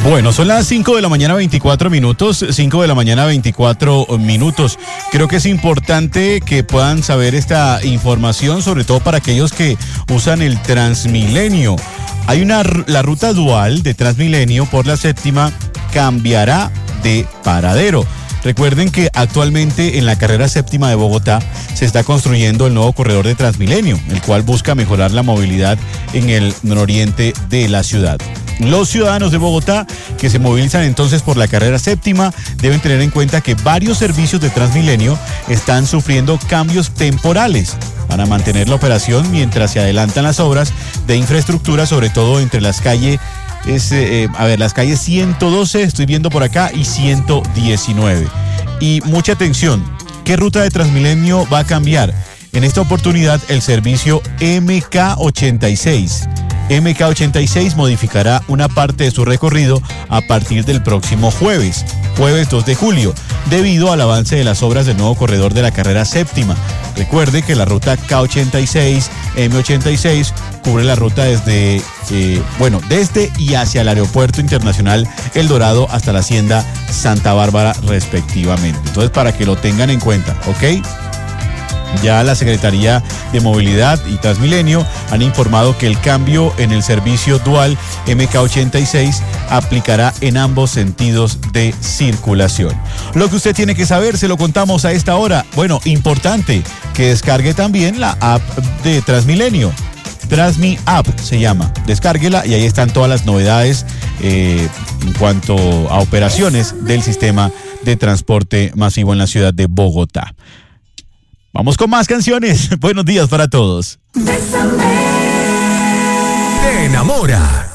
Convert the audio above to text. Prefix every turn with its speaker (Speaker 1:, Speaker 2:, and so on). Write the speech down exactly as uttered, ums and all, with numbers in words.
Speaker 1: Bueno, son las cinco de la mañana, veinticuatro minutos, cinco de la mañana, veinticuatro minutos. Creo que es importante que puedan saber esta información, sobre todo para aquellos que usan el Transmilenio. Hay una, la ruta dual de Transmilenio por la séptima cambiará de paradero. Recuerden que actualmente en la carrera séptima de Bogotá se está construyendo el nuevo corredor de Transmilenio, el cual busca mejorar la movilidad en el nororiente de la ciudad. Los ciudadanos de Bogotá que se movilizan entonces por la carrera séptima deben tener en cuenta que varios servicios de Transmilenio están sufriendo cambios temporales para mantener la operación mientras se adelantan las obras de infraestructura, sobre todo entre las calles, es, eh, a ver, las calles ciento doce, estoy viendo por acá, y ciento diecinueve. Y mucha atención, ¿qué ruta de Transmilenio va a cambiar? En esta oportunidad el servicio M K ochenta y seis. M K ochenta y seis modificará una parte de su recorrido a partir del próximo jueves, jueves dos de julio, debido al avance de las obras del nuevo corredor de la carrera séptima. Recuerde que la ruta K ochenta y seis, M ochenta y seis cubre la ruta desde, eh, bueno, desde y hacia el Aeropuerto Internacional El Dorado hasta la Hacienda Santa Bárbara respectivamente. Entonces, para que lo tengan en cuenta, ¿ok? Ya la Secretaría de Movilidad y Transmilenio han informado que el cambio en el servicio dual M K ochenta y seis aplicará en ambos sentidos de circulación. Lo que usted tiene que saber, se lo contamos a esta hora. Bueno, importante que descargue también la app de Transmilenio. Transmi App se llama. Descárguela y ahí están todas las novedades eh, en cuanto a operaciones del sistema de transporte masivo en la ciudad de Bogotá. Vamos con más canciones. Buenos días para todos.
Speaker 2: Bésame. Te enamora.